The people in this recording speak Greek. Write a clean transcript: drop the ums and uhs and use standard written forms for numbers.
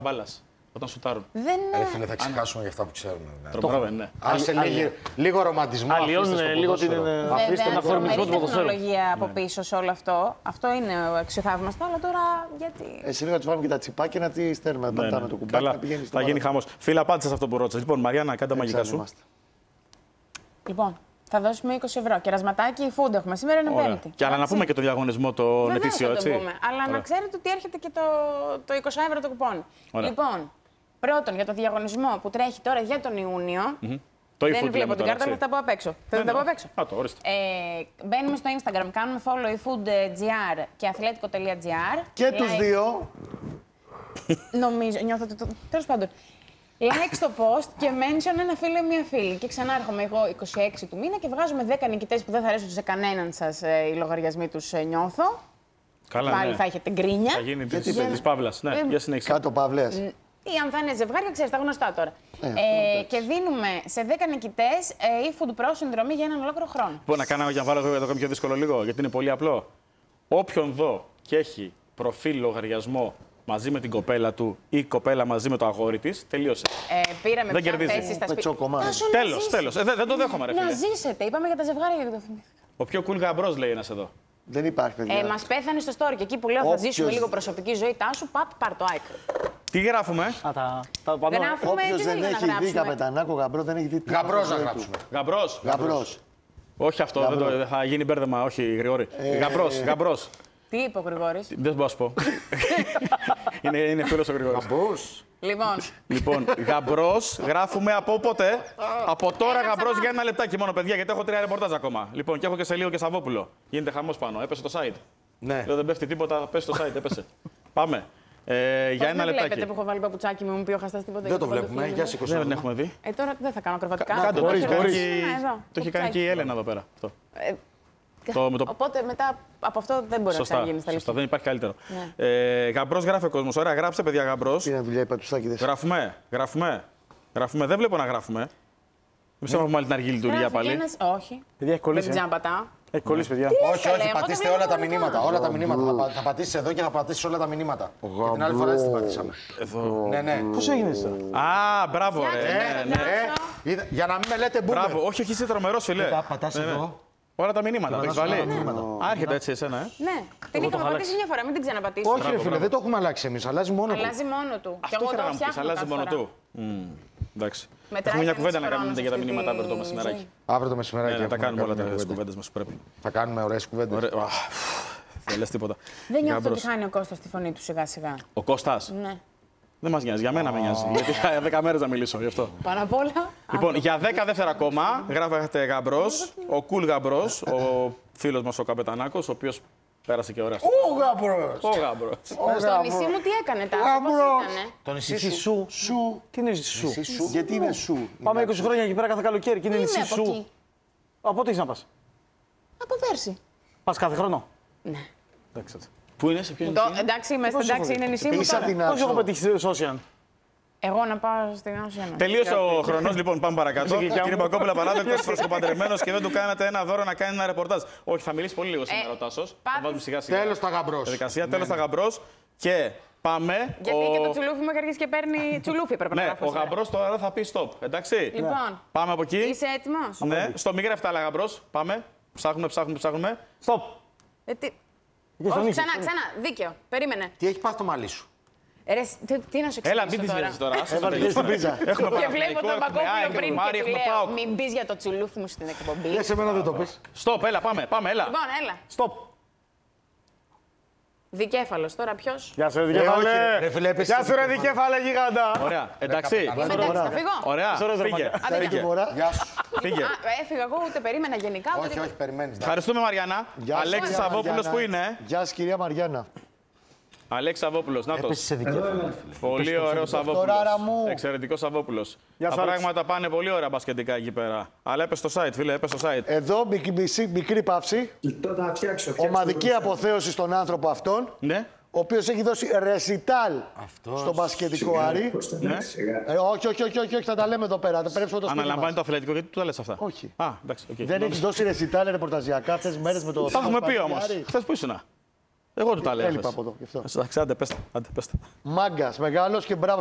μπάλας όταν σουτάρουν. Δεν φίλε, θα ξεχάσουμε για αυτά που ξέρουν. Τρομερό, ναι. Άσε λίγο ρομαντισμό. Αλλιώνουν λίγο την αφορμισμό του ποδοσφαίρου. τεχνολογία από πίσω σε όλο αυτό. Αυτό είναι αξιοθαύμαστο, αλλά τώρα γιατί. Λίγο να του βάλουμε και τα τσιπάκια να τη στέλνουμε. Να πατάμε το κουμπάκι να πηγαίνει στο. Θα γίνει χαμός. Φίλε, απάντησε σε αυτό που ρώτησα. Λοιπόν, Μαριάννα, κάντε τα μαγικά σου. Λοιπόν, θα δώσουμε 20 ευρώ. Κερασματάκι, food έχουμε. Σήμερα είναι Πέμπτη. Και αλλά να πούμε και το διαγωνισμό το ετήσιο, έτσι. Αλλά να ξέρετε ότι έρχεται και το 20 ευρώ το κουπόνι. Λοιπόν, πρώτον για το διαγωνισμό που τρέχει τώρα για τον Ιούνιο. Δεν βλέπω την κάρτα, αλλά θα τα πω απ' έξω. Θα τα πω απ' έξω. Μπαίνουμε στο Instagram, κάνουμε follow eFood.gr και athletico.gr. Και τους δύο. Νομίζω, νιώθω ότι. Τέλος πάντων. Like στο post και mention ένα φίλο ή μία φίλη. Και ξανά έρχομαι εγώ 26 του μήνα και βγάζουμε 10 νικητές που δεν θα αρέσουν σε κανέναν σας οι λογαριασμοί τους, νιώθω. Καλά, πάλι ναι. θα έχετε γκρίνια. Θα γίνει της Παύλας. Ναι, για συνέχιση. Κάτω Παύλες. Ή αν θα είναι ζευγάρια, ξέρεις, τα γνωστά τώρα. Και δίνουμε σε 10 νικητές eFood Pro συνδρομή για έναν ολόκληρο χρόνο. Λοιπόν, να κάνω για να βάλω εδώ πιο δύσκολο λίγο, γιατί είναι πολύ απλό. Όποιον δω και έχει προφίλ λογαριασμό μαζί με την κοπέλα του ή η κοπέλα μαζί με το αγόρι της, τελείωσε. Πήραμε δεν πια κερδίζει. θέση στα σπίτια. Τέλος. Δεν το δέχομαι, ρε φίλε. Να ζήσετε. Είπαμε για τα ζευγάρια και το θυμήθηκα. Ο πιο cool γαμπρός, λέει ένας εδώ. Δεν υπάρχει, παιδιά. Μας πέθανε στο story και εκεί που λέω θα ζήσουμε λίγο προσωπική ζωή, τάσου, πάρ το like. Τι γράφουμε? Όποιος δεν έχει δει Καπετανάκο γαμπρό, δεν έχει δει τι. Γαμπρός να γράψουμε. Γαμπρός. Όχι αυτό, θα γίνει μπέρδεμα, όχι Γρηγόρη. Γαμπρός. Τι είπε ο Γρηγόρης? Δεν μπορώ να σου πω. Είναι φίλος ο Γρηγόρης. Γαμπρός. Λοιπόν, γαμπρός, γράφουμε από πότε. Από τώρα γαμπρός για ένα λεπτάκι μόνο, παιδιά, γιατί έχω 3 ρεπορτάζ ακόμα. Λοιπόν, και έχω και σε λίγο και Σαββόπουλο. Γίνεται χαμός πάνω. Έπεσε το site. Ναι. Λέω δεν πέφτει τίποτα, πέσει το site, έπεσε. Πάμε. Για ένα λεπτάκι. Βλέπετε που έχω βάλει παπουτσάκι μου πει ο χαστάς τίποτα. Δεν το βλέπουμε. Για σηκωσέ. Δεν έχουμε δει. Τώρα δεν θα κάνω ακροβατικά. Μπορείς. Το έχει κάνει και η Έλενα εδώ πέρα. Οπότε μετά από αυτό δεν μπορεί να ξαναγίνει στα λεφτά. Δεν υπάρχει καλύτερο. Γαμπρός γράφει ο κόσμος. Ωραία, γράψτε, παιδιά, γαμπρός. Είναι δουλειά οι πατουστάκηδες. Γράφουμε. Δεν βλέπω να γράφουμε. Δεν πιστεύω να έχουμε την αργή λειτουργία πάλι. Όχι. Παιδιά, έχει κολλήσει. Δεν ξαναπατάω. Έχει κολλήσει, παιδιά. Όχι, πατήστε όλα τα μηνύματα. Όλα τα μηνύματα. Θα πατήσεις εδώ και θα πατήσεις όλα τα μηνύματα. Και την άλλη φορά έτσι την πατήσαμε. Ναι. Πώς έγινε αυτό? Α, μπράβο, ρε. Για να μην με λέτε μπούμερ. Μπράβο, όχι, είσαι τρομερός, φιλέ. Πατάς εδώ. Όλα τα μηνύματα. Το έχεις βάλει. Άρχεται έτσι εσένα, Ναι. Την είχαμε πατήσει μια φορά, μην την ξαναπατήσουμε. Όχι, ρε φίλε, δεν το έχουμε αλλάξει εμείς. Αλλάζει μόνο του. Αλλάζει μόνο του. Αυτό ήθελα να μου πεις, αλλάζει μόνο του. Εντάξει. Έχουμε μια κουβέντα να κάνουμε για τα μηνύματα αύριο το μεσημεράκι. Αύριο το μεσημεράκι. Να τα κάνουμε όλα τις κουβέντες μας που πρέπει. Θα κάνουμε ωραίες κουβέντες. Δεν λες τίποτα. Δεν νιώθω ότι χάνει ο Κώστας τη φωνή του σιγά-σιγά. Ο Κώστας. Ναι. Δεν μας νοιάζει, για μένα με νοιάζει. Γιατί είχα 10 μέρες να μιλήσω γι' αυτό. Πάνω απ' όλα. Λοιπόν, για 10 δεύτερα ακόμα γράφετε γαμπρός, ο cool γαμπρός, ο φίλος μας ο Καπετανάκος, ο οποίος πέρασε και ωραία. Ο γαμπρός. Στο νησί μου τι έκανε, Τάσο, πώς ήτανε? Το νησί σου. Τι είναι σου? Γιατί είναι σου? Πάμε 20 χρόνια εκεί πέρα κάθε καλοκαίρι και είναι Είναι νησί από σου. εκεί. Από πότε έχεις να πας? Από πέρσι. Πας κάθε χρόνο? Ναι. Εντάξει. Πού είναι, σε ποιο νησί? Εντάξει, είναι νησί μου Είσαι από τώρα. την Πώς έχω Άσο. πετύχει στο Ocean? Εγώ να πάω στην Άσο. Τελείωσε ο χρονός, λοιπόν, πάμε παρακάτω. Κύριε Μπακόπουλα, παράδεκτος, φροσκοπαντρεμένος και δεν του κάνατε ένα δώρο να κάνει ένα ρεπορτάζ. Όχι, θα μιλήσει πολύ λίγο σήμερα ο Τάσος. Θα βάλουμε σιγά-σιγά. Τέλος τα γαμπρός. Διαδικασία, τέλος τα γαμπρός. Και πάμε. Γιατί και το τσουλούφι μου έχει αρχίσει και παίρνει τσουλούφι, πρέπει να Ναι, γράφω ο σήμερα. γαμπρός τώρα θα πει stop. Εντάξει. Λοιπόν, Πάμε από εκεί. είσαι έτοιμος? Ναι, στο μη γράφει τα άλλα γαμπρός. Πάμε. Ψάχνουμε. Stop. Όχι, ξανά, δίκαιο. Περίμενε. Τι έχει πάθει το μαλλί σου? Ρε, τι να σου Έλα, εξηγήσω μην τις τώρα. βιάζεις τώρα. Στην πρίζα. Έχουμε Και βλέπω τον Μπακόπουλο πριν και του λέω πάω. μην μπεις για το τσουλούφι μου στην εκπομπή. Για σε μένα δεν το πεις. Stop, έλα, πάμε, έλα. Λοιπόν, έλα. Stop. Δικέφαλος, τώρα ποιος? Γεια σου ρε δικέφαλε. Ρε φίλε, έπεσες Γεια σου ρε δικέφαλε γιγάντα. Ωραία, εντάξει. Είμαι εντάξει, θα φύγω. Ωραία, φύγε. Τρίτη φορά. Γεια σου. Φύγε. Έφυγα εγώ, ούτε περίμενα γενικά. Όχι, όχι, περιμένεις. Ευχαριστούμε, Μαριάννα. Γεια σου, Αλέξης κυρία Σαββόπουλος Μαριάννα. που είναι? Γεια σας, κυρία Μαριάννα. Αλέξης Σαββόπουλος, νάτος. Έπεσε σε δικέφαλο. Πολύ ωραίο Σαββόπουλος. Δοκτωράρα μου. Εξαιρετικό Σαββόπουλος. Γεια Τα σου, Άλεξ. πράγματα πάνε πολύ ωραία μπασκετικά εκεί πέρα. Αλλά έπεσε στο site, φίλε, έπεσε στο site. Εδώ μικρή παύση. Τώρα θα φτιάξω. Ομαδική αποθέωση στον άνθρωπο αυτόν, Ναι. ο οποίος έχει δώσει ρεσιτάλ στον μπασκετικό Άρη. Όχι, θα τα λέμε εδώ πέρα. Πρέπει να το σπίτι Αναλαμβάνει μας. το αθλητικό, γιατί του τα λες αυτά? Όχι. Α, εντάξει, οκ. Δεν έχεις δώσει ρεσιτάλ ρεπορταζιακά αυτές τις μέρες με το. Τα έχουμε πει Άρη. όμως. Χθες που ήσουνα? Εγώ του τα λέω. Έλειπα από εδώ. Εντάξει, άντε πέστε. Μάγκας, μεγάλος και μπράβο.